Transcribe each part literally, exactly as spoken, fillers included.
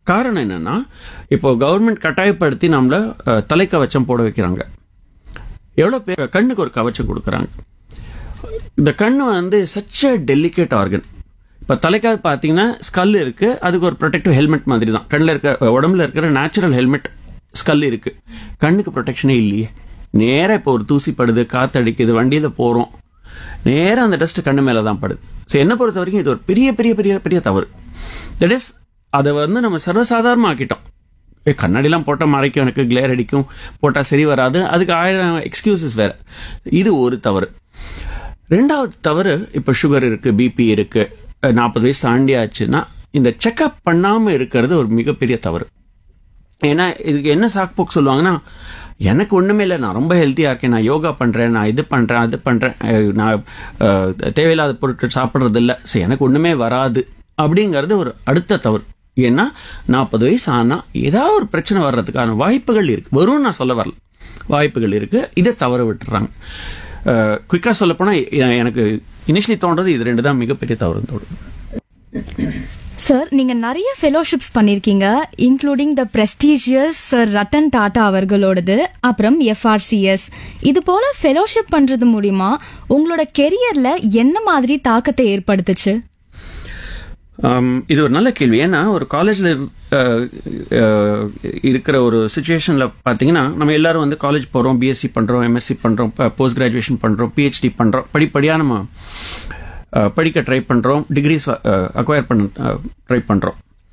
காரணம் என்னன்னா, இப்போ கவர்மெண்ட் கட்டாயப்படுத்தி நம்மள தலை கவச்சம் போட வைக்கிறாங்க. எவ்வளோ பேர் கண்ணுக்கு ஒரு கவச்சம் கொடுக்குறாங்க. இந்த கண்ணு வந்து சச் அ டெலிகேட் ஆர்கன். இப்போ தலைக்காக பார்த்தீங்கன்னா ஸ்கல் இருக்கு, அதுக்கு ஒரு ப்ரொடெக்டிவ் ஹெல்மெட் மாதிரி தான். கண்ணில் இருக்க உடம்புல இருக்கிற நேச்சுரல் ஹெல்மெட் ஸ்கல் இருக்கு. கண்ணுக்கு ப்ரொடெக்ஷனே இல்லையே. நேராக இப்போ ஒரு தூசி படுது, காற்று அடிக்குது, வண்டியில் போகிறோம், நேராக அந்த டஸ்ட் கண்ணு மேலே தான் படுது. ஸோ என்னை பொறுத்த வரைக்கும் இது ஒரு பெரிய பெரிய பெரிய பெரிய தவறு. தட் இஸ், அதை வந்து நம்ம சர்வசாதாரணமாக ஆக்கிட்டோம். கண்ணாடிலாம் போட்டால் மறைக்கும், எனக்கு கிளேர் அடிக்கும், போட்டால் சரி வராது, அதுக்கு ஆயிரம் எக்ஸ்கியூசஸ் வேற. இது ஒரு தவறு. ரெண்டாவது தவறு, இப்போ சுகர் இருக்கு, பிபி இருக்கு, நாற்பது வயசு தாண்டி ஆச்சுன்னா இந்த செக்அப் பண்ணாமல் இருக்கிறது ஒரு மிகப்பெரிய தவறு. ஏன்னா இதுக்கு என்ன சாக்கு சொல்லுவாங்கன்னா, எனக்கு ஒன்றுமே இல்லை, நான் ரொம்ப ஹெல்த்தியாக இருக்கேன், நான் யோகா பண்ணுறேன், நான் இது பண்ணுறேன், அது பண்ணுறேன், நான் தேவையில்லாத பொருட்கள் சாப்பிட்றது இல்லை, ஸோ எனக்கு ஒன்றுமே வராது அப்படிங்கிறது ஒரு அடுத்த தவறு. ஏன்னா நாற்பது வயசு ஆனால் ஏதாவது ஒரு பிரச்சனை வர்றதுக்கான வாய்ப்புகள் இருக்குது. வரும்னு நான் சொல்ல வரல, வாய்ப்புகள் இருக்குது. இதை தவற விட்டுறாங்க. குயிக்காக சொல்லப்போனால் எனக்கு இனிஷியலி தோன்றது இது ரெண்டு தான் மிகப்பெரிய தவறு தோணுது. சார், நீங்க நிறைய ஃபெலோஷிப்ஸ் பண்ணிருக்கீங்க, including the prestigious sir Ratan Tata அவர்களோடது, அப்புறம் எஃப்ஆர்சிஎஸ். இது போல ஃபெலோஷிப் பண்றது மூலியமா உங்களோட கெரியர்ல என்ன மாதிரி தாக்கத்தை ஏற்படுத்துச்சு? இது ஒரு நல்ல கேள்வி. ஏன்னா ஒரு காலேஜில் இருக்கிற ஒரு சுச்சுவேஷனில் பார்த்தீங்கன்னா, நம்ம எல்லாரும் வந்து காலேஜ் போகிறோம், பிஎஸ்சி பண்ணுறோம், எம்எஸ்சி பண்ணுறோம், போஸ்ட் கிராஜுவேஷன் பண்ணுறோம், பிஹெச்டி பண்ணுறோம், படிப்படியாக நம்ம படிக்க ட்ரை பண்ணுறோம், டிகிரிஸ் அக்வயர் பண்ண ட்ரை பண்ணுறோம்.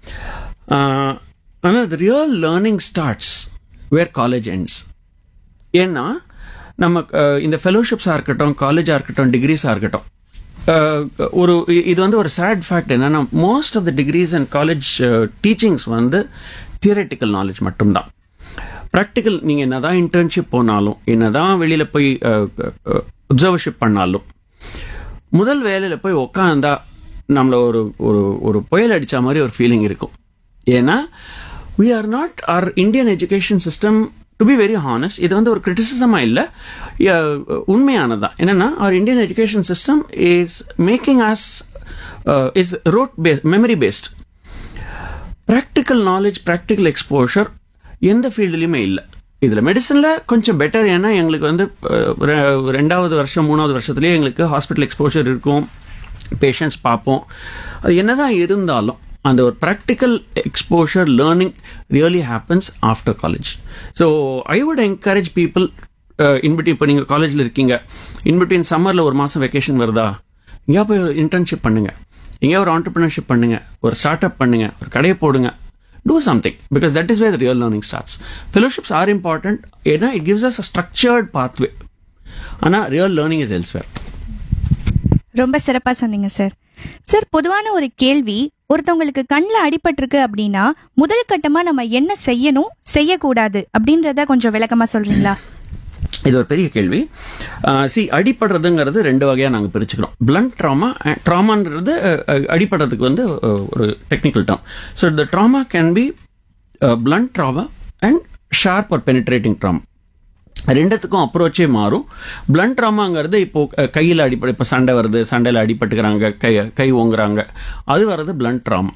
ஆனால் the real learning starts where college ends. ஏன்னா நம்ம இந்த ஃபெலோஷிப்ஸாக இருக்கட்டும், காலேஜாக இருக்கட்டும், டிகிரிஸாக இருக்கட்டும், ஒரு இது வந்து ஒரு சேட் ஃபேக்ட் என்னன்னா, most of the decrease and college teachings வந்து தியரட்டிக்கல் நாலேஜ் மட்டும்தான். ப்ராக்டிக்கல் நீங்கள் என்னதான் இன்டர்ன்ஷிப் போனாலும், என்னதான் வெளியில் போய் அப்சர்வர்ஷிப் பண்ணாலும், முதல் வேலையில் போய் உக்காந்தா நம்மள ஒரு ஒரு ஒரு புயல் அடித்த மாதிரி ஒரு ஃபீலிங் இருக்கும். ஏன்னா we are not, our Indian education system, to be very honest, இது வந்து ஒரு கிரிட்டிசிசமாக இல்லை, உண்மையானதான். என்னன்னா our Indian education system is making us uh, is rote based, memory based. Practical knowledge, practical exposure எந்த ஃபீல்டுலையுமே இல்லை. இதில் மெடிசனில் கொஞ்சம் பெட்டர். ஏன்னா எங்களுக்கு வந்து ரெண்டாவது வருஷம் மூணாவது வருஷத்துலேயே எங்களுக்கு ஹாஸ்பிட்டல் எக்ஸ்போஷர் இருக்கும், பேஷண்ட்ஸ் பார்ப்போம். அது என்னதான் இருந்தாலும் அந்த ஒரு practical exposure learning really happens after college. So I would encourage people, in between, இப்போ நீங்கள் காலேஜில் இருக்கீங்க, இன்பிட்வீன் சம்மரில் ஒரு மாதம் வெக்கேஷன் வருதா, எங்கேயா போய் ஒரு இன்டர்ன்ஷிப் பண்ணுங்க, எங்கேயா ஒரு ஆண்டர்பிரினர்ஷிப் பண்ணுங்க, ஒரு ஸ்டார்ட் அப் பண்ணுங்க, ஒரு கடையை போடுங்க. Do something, because that is where the real learning starts. Fellowships are important. It gives us a structured pathway. Ana real learning is elsewhere. ரொம்ப சிறப்பா சொன்னீங்க சார். சார், பொதுவான ஒரு கேள்வி, ஒருத்தவங்களுக்கு கண்ணில் அடிபட்டிருக்கு அப்படின்னா முதல் கட்டமா நம்ம என்ன செய்யணும், செய்யக்கூடாது அப்படின்றத கொஞ்சம் விளக்கமா சொல்றீங்களா? இது ஒரு பெரிய கேள்வி. சி, அடிப்படுறதுங்கிறது ரெண்டு வகையாக நாங்கள் பிரிச்சுக்கிறோம். பிளண்ட் ட்ராமா, ட்ராமான்றது அடிப்படுறதுக்கு வந்து ஒரு technical term. So the drama can be blend drama and sharp R penetrating drama. ரெண்டுத்துக்கும் அப்ரோச்சே மாறும். பிளண்ட் ட்ராமாங்கிறது இப்போ கையில் அடிப்படை, இப்போ சண்டை வருது, சண்டையில் அடிபட்டுக்கிறாங்க, கை கை ஓங்குறாங்க, அது வர்றது பிளண்ட் ட்ராமா.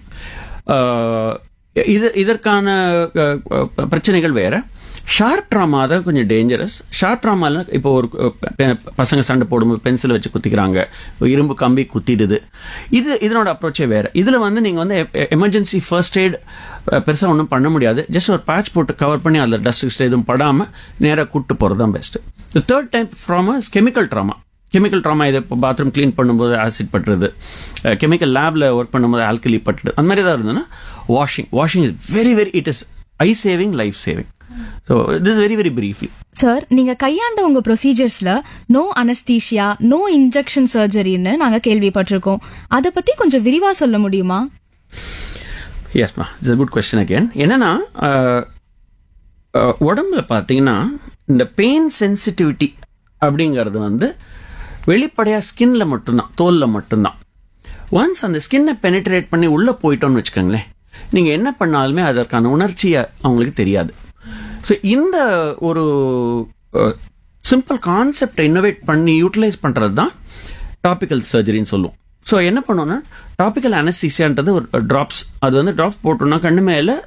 இது இதற்கான பிரச்சனைகள் வேற. ஷார்ப் ட்ராமா தான் கொஞ்சம் டேஞ்சரஸ். ஷார்ப் ட்ராமால இப்போ ஒரு பசங்க சண்டை போடும்போது பென்சில் வச்சு குத்திக்கிறாங்க, இரும்பு கம்பி குத்திடுது. இது இதனோட அப்ரோச்சே வேற. இதில் வந்து நீங்கள் வந்து எமர்ஜென்சி ஃபர்ஸ்ட் எய்ட் பெருசாக ஒன்றும் பண்ண முடியாது. ஜஸ்ட் ஒரு பேட்ச் போட்டு கவர் பண்ணி அதில் டஸ்ட் கிஸ்ட் எதுவும் படாமல் நேராக கூட்டு போகிறது தான் best. The third type drama is chemical drama. Chemical drama, இது இப்போ பாத்ரூம் க்ளீன் பண்ணும்போது ஆசிட் பட்டுறது, கெமிக்கல் லேபில் ஒர்க் பண்ணும்போது ஆல்கலி பட்டுறது, அந்த மாதிரி தான் இருந்ததுன்னா washing washing is very very it is I saving, life saving. So this is very very briefly. Sir, நீங்க கையாண்ட உங்க ப்ரொசீஜர்ஸ்ல நோ அனஸ்தீஷியா, நோ இன்ஜெக்ஷன் சர்ஜரின்னு நாங்க கேள்விப்பட்டிருக்கோம். அதை பத்தி கொஞ்சம் விரிவா சொல்ல முடியுமா? எஸ் மா, it's a good question again. என்னன்னா உடம்புல பார்த்தீங்கன்னா இந்த பெயின் சென்சிட்டிவிட்டி அப்படிங்கிறது வந்து வெளிப்படையாக ஸ்கின்ல மட்டும்தான், தோலில் மட்டும்தான். ஒன்ஸ் அந்த ஸ்கின்னை பெனிட்ரேட் பண்ணி உள்ளே போயிட்டோன்னு வச்சுக்கோங்களேன், நீங்கள் என்ன பண்ணாலுமே அதற்கான உணர்ச்சியை அவங்களுக்கு தெரியாது. ஸோ இந்த ஒரு சிம்பிள் கான்செப்டை இன்னோவேட் பண்ணி யூட்டிலைஸ் பண்ணுறது தான் டாபிக்கல் சர்ஜரின்னு சொல்லுவோம். ஸோ என்ன பண்ணோன்னா, டாபிக்கல் அனஸ்தீசியான்றது ஒரு ட்ராப்ஸ், அது வந்து ட்ராப்ஸ் போட்டோம்னா கண்ணு மேலே